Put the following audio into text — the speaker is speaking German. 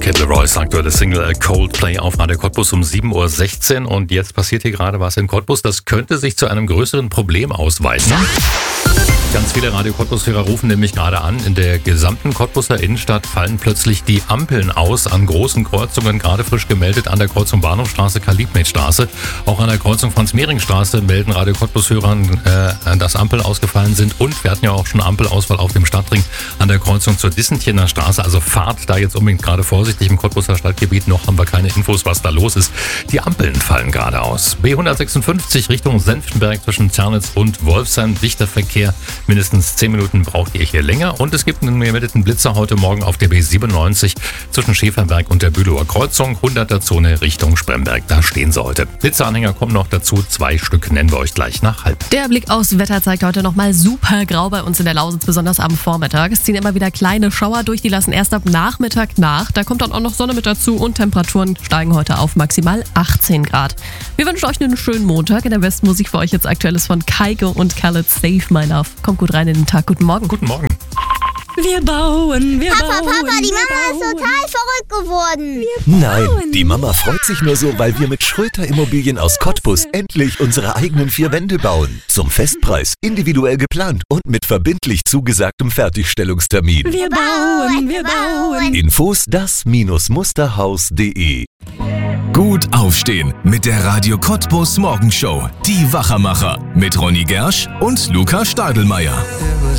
Kid Leroy's aktuelle Single Coldplay auf Radio Cottbus um 7.16 Uhr. Und jetzt passiert hier gerade was in Cottbus. Das könnte sich zu einem größeren Problem ausweiten. Ganz viele Radio Cottbus-Hörer rufen nämlich gerade an, in der gesamten Cottbuser Innenstadt fallen plötzlich die Ampeln aus an großen Kreuzungen, gerade frisch gemeldet an der Kreuzung Bahnhofstraße, Karl-Liebknecht-Straße. Auch an der Kreuzung Franz-Mehring-Straße melden Radio Cottbus-Hörern, dass Ampeln ausgefallen sind. Und wir hatten ja auch schon Ampelausfall auf dem Stadtring an der Kreuzung zur Dissentjener Straße. Also fahrt da jetzt unbedingt gerade vorsichtig im Cottbuser Stadtgebiet. Noch haben wir keine Infos, was da los ist. Die Ampeln fallen gerade aus. B156 Richtung Senftenberg zwischen Zernitz und Wolfsheim. Dichter Verkehr. Mindestens 10 Minuten braucht ihr hier länger. Und es gibt einen gemeldeten Blitzer heute Morgen auf der B97 zwischen Schäferberg und der Bülower Kreuzung. 100er Zone Richtung Spremberg. Da stehen sie heute. Blitzeranhänger kommen noch dazu. 2 Stück nennen wir euch gleich nach halb. Der Blick aufs Wetter zeigt heute nochmal super grau bei uns in der Lausitz, besonders am Vormittag. Es ziehen immer wieder kleine Schauer durch, die lassen erst ab Nachmittag nach. Da kommt dann auch noch Sonne mit dazu und Temperaturen steigen heute auf maximal 18 Grad. Wir wünschen euch einen schönen Montag. In der besten Musik für euch jetzt aktuelles von Kaiko und Khaled, Save My Love. Kommt gut rein in den Tag. Guten Morgen. Guten Morgen. Wir bauen. Papa, die Mama ist total verrückt geworden. Nein, die Mama freut sich nur so, weil wir mit Schröter Immobilien aus Cottbus endlich unsere eigenen 4 Wände bauen. Zum Festpreis, individuell geplant und mit verbindlich zugesagtem Fertigstellungstermin. Wir bauen. Infos das-musterhaus.de. Gut aufstehen mit der Radio Cottbus Morgenshow. Die Wachermacher mit Ronny Gersch und Luca Stadelmeier.